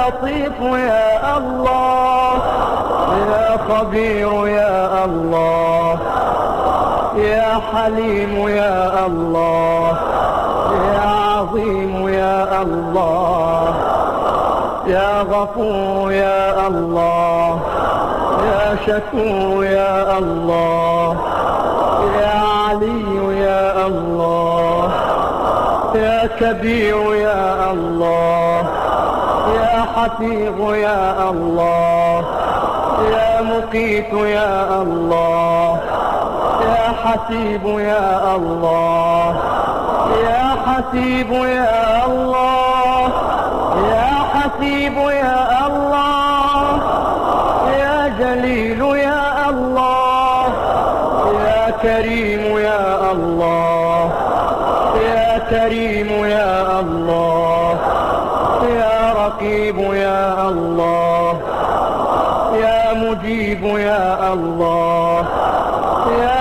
لطيف يا الله، يا خبير يا الله، يا حليم يا الله، يا عظيم يا الله، يا غفور يا الله، يا شكور يا الله، يا علي يا الله، يا كبير يا الله، يا حفيظ يا الله، يا مقيت يا الله، يا حسيب يا الله، يا حسيب يا الله، يا حسيب يا الله، يا جليل يا الله، يا كريم يا الله، يا كريم يا الله، يا رقيب يا الله، يا مجيب يا الله، يا